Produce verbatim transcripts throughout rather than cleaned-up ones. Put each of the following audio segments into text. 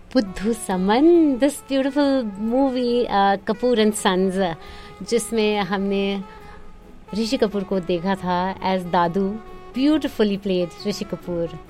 बुद्धू समन, this beautiful movie Kapoor and sons, जिसमें हमने ऋषि कपूर को देखा था एज दादू, beautifully played Rishi Kapoor,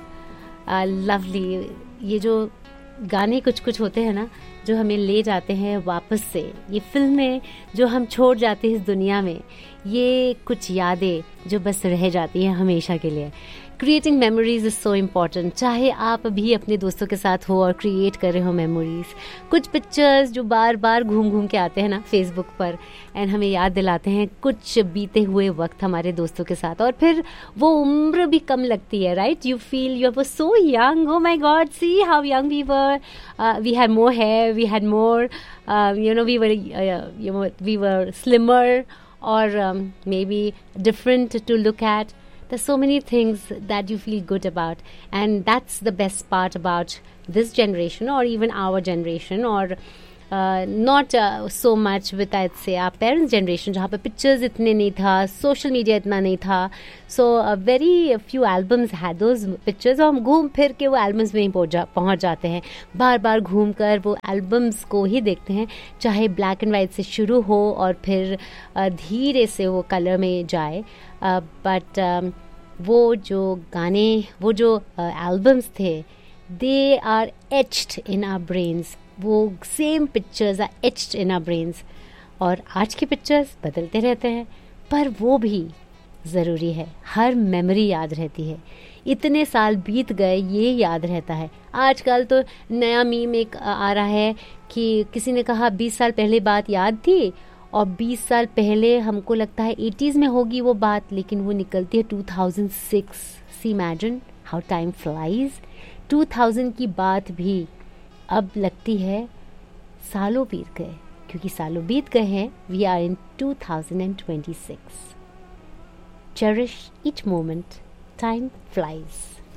lovely. ये जो गाने कुछ कुछ होते हैं ना, जो हमें ले जाते हैं वापस से, ये फिल्में जो हम छोड़ जाते हैं इस दुनिया में, ये कुछ यादें जो बस रह जाती हैं हमेशा के लिए। Creating memories is so important. चाहे आप भी अपने दोस्तों के साथ हो और क्रिएट कर रहे हो मेमोरीज, कुछ पिक्चर्स जो बार बार घूम घूम के आते हैं ना फेसबुक पर, एंड हमें याद दिलाते हैं कुछ बीते हुए वक्त हमारे दोस्तों के साथ, और फिर वो उम्र भी कम लगती है, right? You feel you were so young, oh my God, see how young we were, we had more hair, we had more you know we were you know we were slimmer, or um, maybe different to look at. There's so many things that you feel good about, and that's the best part about this generation, or even our generation, or uh, not uh, so much with, I'd say, our parents' generation, जहाँ पे pictures इतने नहीं था, social media इतना नहीं था, so uh, very few albums had those pictures, और हम घूम फिर के वो albums में ही पहुँच जा पहुँच जाते हैं, बार बार घूम कर वो albums को ही देखते हैं, चाहे black and white से शुरू हो और फिर uh, धीरे से वो color में जाए, uh, but um, वो जो गाने, वो जो uh, albums थे, they are etched in our brains. वो same pictures are etched in our brains, और आज की पिक्चर्स बदलते रहते हैं, पर वो भी ज़रूरी है, हर मेमोरी याद रहती है। इतने साल बीत गए ये याद रहता है। आजकल तो नया मीम एक आ रहा है कि किसी ने कहा बीस साल पहले बात याद थी, और बीस साल पहले हमको लगता है एटीज़ में होगी वो बात, लेकिन वो निकलती है two thousand six. C imagine how time flies. Two thousand की बात भी अब लगती है सालों बीत गए, क्योंकि सालों बीत गए हैं। We are in two thousand twenty six. Cherish each moment, time flies.